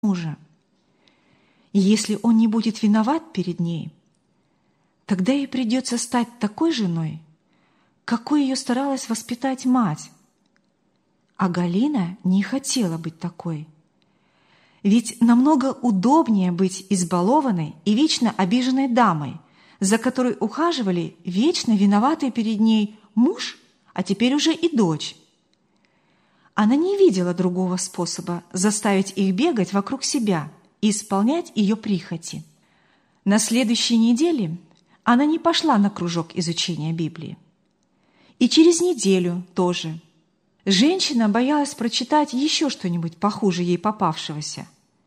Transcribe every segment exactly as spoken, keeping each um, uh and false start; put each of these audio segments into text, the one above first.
мужа. И если он не будет виноват перед ней, тогда ей придется стать такой женой, какой ее старалась воспитать мать. А Галина не хотела быть такой. Ведь намного удобнее быть избалованной и вечно обиженной дамой, за которой ухаживали вечно виноватый перед ней муж, а теперь уже и дочь. Она не видела другого способа заставить их бегать вокруг себя и исполнять ее прихоти. На следующей неделе она не пошла на кружок изучения Библии. И через неделю тоже. Женщина боялась прочитать еще что-нибудь похуже ей попавшегося.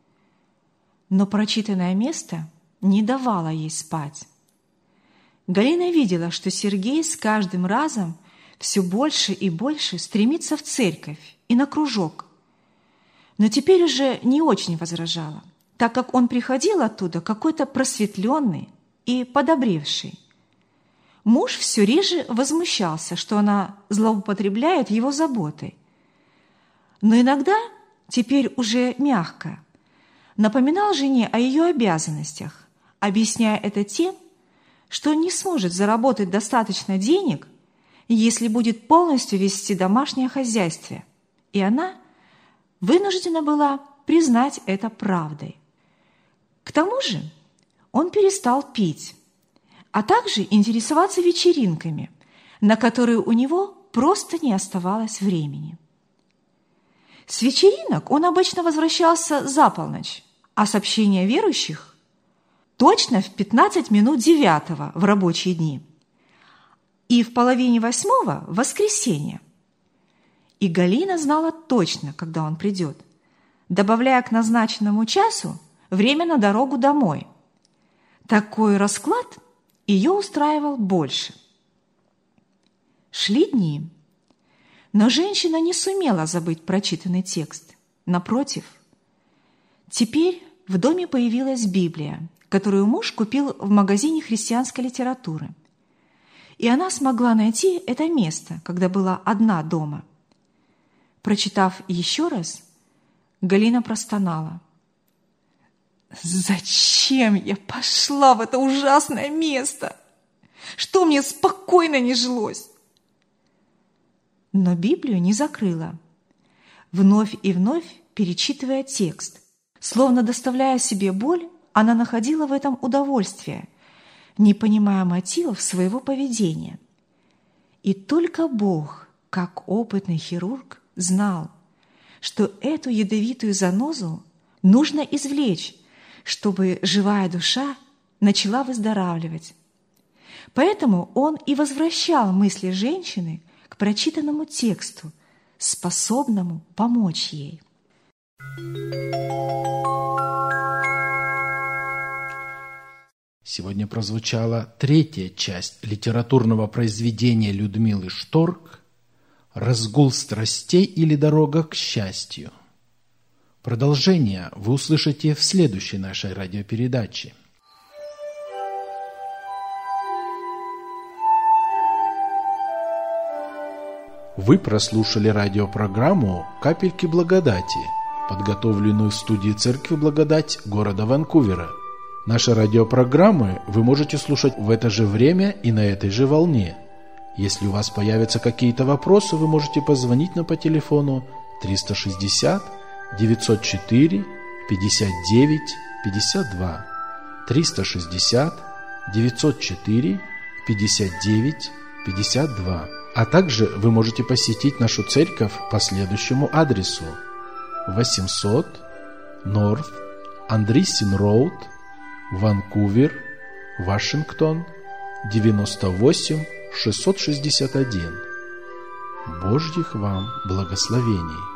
Но прочитанное место не давало ей спать. Галина видела, что Сергей с каждым разом все больше и больше стремится в церковь и на кружок. Но теперь уже не очень возражала, так как он приходил оттуда какой-то просветленный и подобревший. Муж все реже возмущался, что она злоупотребляет его заботой. Но иногда, теперь уже мягко, напоминал жене о ее обязанностях, объясняя это тем, что не сможет заработать достаточно денег, если будет полностью вести домашнее хозяйство, и она вынуждена была признать это правдой. К тому же он перестал пить, а также интересоваться вечеринками, на которые у него просто не оставалось времени. С вечеринок он обычно возвращался за полночь, а с общения верующих точно в пятнадцать минут девятого в рабочие дни и в половине восьмого в воскресенье. И Галина знала точно, когда он придет, добавляя к назначенному часу время на дорогу домой. Такой расклад ее устраивал больше. Шли дни, но женщина не сумела забыть прочитанный текст. Напротив, теперь в доме появилась Библия, которую муж купил в магазине христианской литературы. И она смогла найти это место, когда была одна дома. Прочитав еще раз, Галина простонала: «Зачем я пошла в это ужасное место? Что мне спокойно не жилось?» Но Библию не закрыла, вновь и вновь перечитывая текст. Словно доставляя себе боль, она находила в этом удовольствие, не понимая мотивов своего поведения. И только Бог, как опытный хирург, знал, что эту ядовитую занозу нужно извлечь, чтобы живая душа начала выздоравливать. Поэтому он и возвращал мысли женщины к прочитанному тексту, способному помочь ей. Сегодня прозвучала третья часть литературного произведения Людмилы Шторк «Разгул страстей или дорога к счастью». Продолжение вы услышите в следующей нашей радиопередаче. Вы прослушали радиопрограмму «Капельки благодати», подготовленную в студии Церкви Благодать города Ванкувера. Наши радиопрограммы вы можете слушать в это же время и на этой же волне. Если у вас появятся какие-то вопросы, вы можете позвонить нам по телефону триста шестьдесят девятьсот четыре пятьдесят девять пятьдесят два, триста шестьдесят девятьсот четыре пятьдесят девять пятьдесят два. А также вы можете посетить нашу церковь по следующему адресу: восемьсот North Andreessen Road, Ванкувер, Вашингтон, девяносто восемь шестьсот шестьдесят один. Божьих вам благословений!